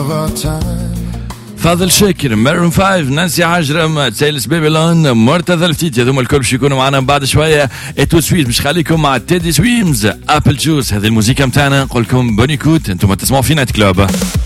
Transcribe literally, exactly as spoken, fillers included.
of our time. فاضل شاكر، مارون فايف، نانسي عجرم، تسيلس بابلون، مرتضى الفتيتي، هذوما الكل باش يكونوا معنا بعد شويه. اتو سويت مش خليكم مع تيدي سويمز ابل جوس. هذه الموسيقى متاعنا، نقول لكم بونيكوت، انتم تسمعوا في نايت كلوب.